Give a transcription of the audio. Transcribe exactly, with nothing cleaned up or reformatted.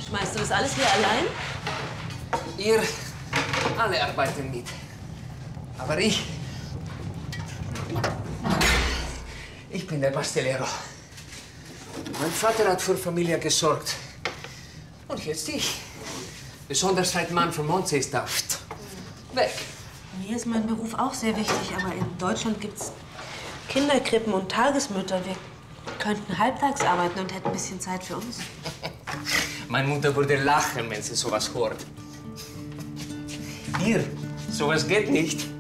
Schmeißt du das alles hier allein? Ihr alle arbeiten mit. Aber ich... Ich bin der Pastelero. Mein Vater hat für Familie gesorgt. Und jetzt ich. Besonders seit Mann von Monze ist auf. Weg. Mir ist mein Beruf auch sehr wichtig, aber in Deutschland gibt's Kinderkrippen und Tagesmütter. Wir könnten halbtags arbeiten und hätten ein bisschen Zeit für uns. Meine Mutter würde lachen, wenn sie sowas hört. Hier, sowas geht nicht.